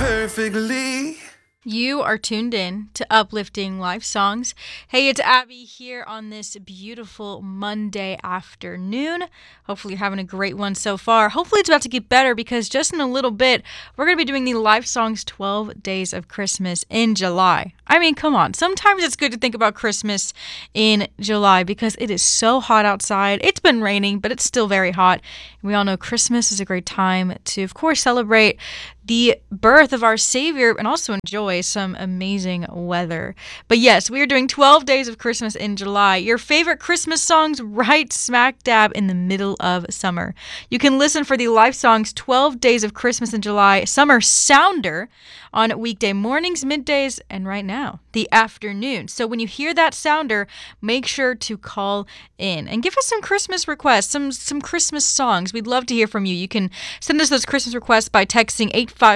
perfectly. You are tuned in to Uplifting Life Songs. Hey, it's Abby here on this beautiful Monday afternoon. Hopefully, you're having a great one so far. Hopefully, it's about to get better because just in a little bit, we're going to be doing the Life Songs 12 Days of Christmas in July. I mean, come on. Sometimes it's good to think about Christmas in July because it is so hot outside. It's been raining, but it's still very hot. We all know Christmas is a great time to, of course, celebrate the birth of our Savior and also enjoy some amazing weather. But yes, we are doing 12 days of Christmas in July. Your favorite Christmas songs right smack dab in the middle of summer. You can listen for the Life Songs 12 Days of Christmas in July Summer Sounder on weekday mornings, middays, and right now, the afternoon. So when you hear that sounder, make sure to call in and give us some Christmas requests, some Christmas songs. We'd love to hear from you. You can send us those Christmas requests by texting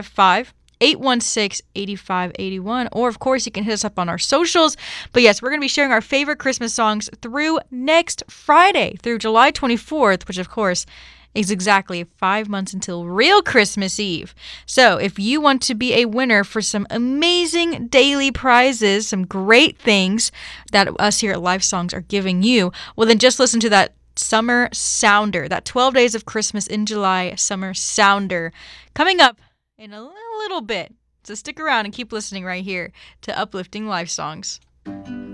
855-816-8581. Or, of course, you can hit us up on our socials. But yes, we're going to be sharing our favorite Christmas songs through next Friday, through July 24th, which, of course, is exactly 5 months until real Christmas Eve. So if you want to be a winner for some amazing daily prizes, some great things that us here at Life Songs are giving you, well, then just listen to that Summer Sounder, that 12 Days of Christmas in July Summer Sounder, coming up in a little bit. So stick around and keep listening right here to Uplifting Life Songs.